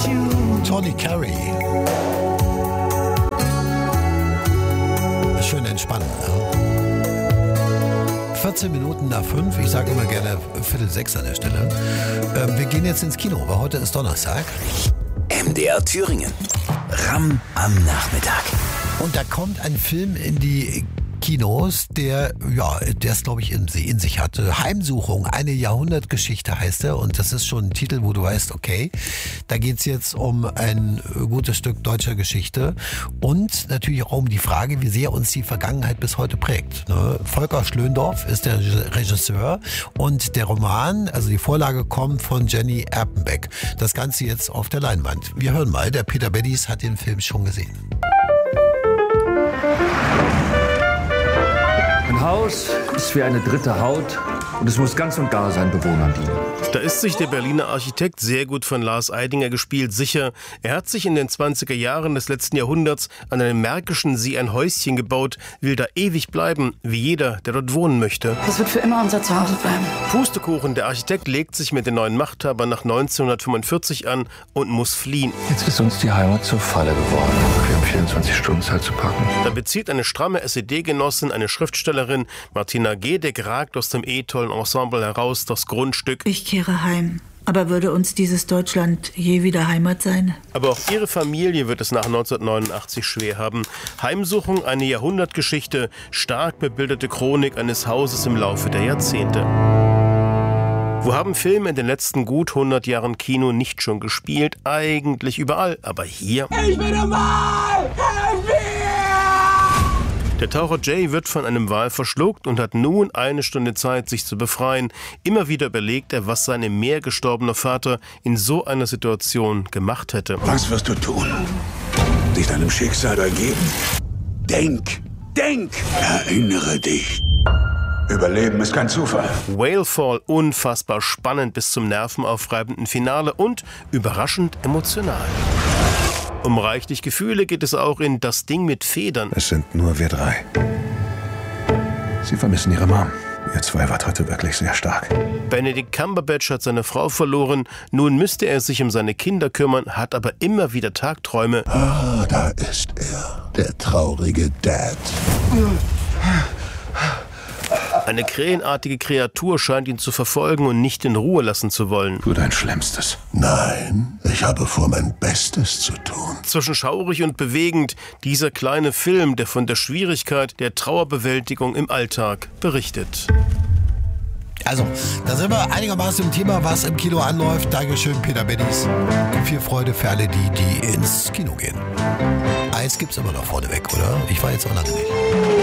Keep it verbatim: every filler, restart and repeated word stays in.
Tony Carey. Schön entspannen. Ja? vierzehn Minuten nach fünf. Ich sage immer gerne Viertel sechs an der Stelle. Ähm, wir gehen jetzt ins Kino, weil heute ist Donnerstag. M D R Thüringen. Ram am Nachmittag. Und da kommt ein Film in die Kinos, der, ja, der es, glaube ich, in, in sich hatte. Heimsuchung, eine Jahrhundertgeschichte heißt er. Und das ist schon ein Titel, wo du weißt, okay, da geht's jetzt um ein gutes Stück deutscher Geschichte. Und natürlich auch um die Frage, wie sehr uns die Vergangenheit bis heute prägt. Ne? Volker Schlöndorff ist der Regisseur. Und der Roman, also die Vorlage, kommt von Jenny Erpenbeck. Das Ganze jetzt auf der Leinwand. Wir hören mal, der Peter Beddies hat den Film schon gesehen. Ein Haus ist wie eine dritte Haut und es muss ganz und gar seinen Bewohnern dienen. Da ist sich der Berliner Architekt, sehr gut von Lars Eidinger gespielt, sicher. Er hat sich in den zwanziger Jahren des letzten Jahrhunderts an einem märkischen See ein Häuschen gebaut, will da ewig bleiben, wie jeder, der dort wohnen möchte. Das wird für immer unser Zuhause bleiben. Pustekuchen, der Architekt legt sich mit den neuen Machthabern nach neunzehnhundertfünfundvierzig an und muss fliehen. Jetzt ist uns die Heimat zur Falle geworden. Wir haben vierundzwanzig Stunden Zeit zu packen. Da bezieht eine stramme S E D-Genossin, eine Schriftstellerin, Martina Gedeck, ragt aus dem eh tollen Ensemble heraus, das Grundstück. Ich kehre heim. Aber würde uns dieses Deutschland je wieder Heimat sein? Aber auch ihre Familie wird es nach neunzehnhundertneunundachtzig schwer haben. Heimsuchung, eine Jahrhundertgeschichte, stark bebilderte Chronik eines Hauses im Laufe der Jahrzehnte. Wo haben Filme in den letzten gut hundert Jahren Kino nicht schon gespielt? Eigentlich überall, aber hier... Ich bin ein Wal! Helf mir! Der Taucher Jay wird von einem Wal verschluckt und hat nun eine Stunde Zeit, sich zu befreien. Immer wieder überlegt er, was sein im Meer gestorbener Vater in so einer Situation gemacht hätte. Was wirst du tun? Dich deinem Schicksal ergeben? Denk! Denk! Erinnere dich! Überleben ist kein Zufall. Whalefall, unfassbar spannend bis zum nervenaufreibenden Finale und überraschend emotional. Um reichlich Gefühle geht es auch in Das Ding mit Federn. Es sind nur wir drei. Sie vermissen ihre Mom. Ihr zwei wart heute wirklich sehr stark. Benedict Cumberbatch hat seine Frau verloren. Nun müsste er sich um seine Kinder kümmern, hat aber immer wieder Tagträume. Ah, da ist er. Der traurige Dad. Eine krähenartige Kreatur scheint ihn zu verfolgen und nicht in Ruhe lassen zu wollen. Tu dein Schlimmstes. Nein, ich habe vor, mein Bestes zu tun. Zwischen schaurig und bewegend, dieser kleine Film, der von der Schwierigkeit der Trauerbewältigung im Alltag berichtet. Also, da sind wir einigermaßen im Thema, was im Kino anläuft. Dankeschön, Peter Beddies. Und viel Freude für alle die, die ins Kino gehen. Eins gibt's immer noch vorneweg, oder? Ich war jetzt auch lange nicht.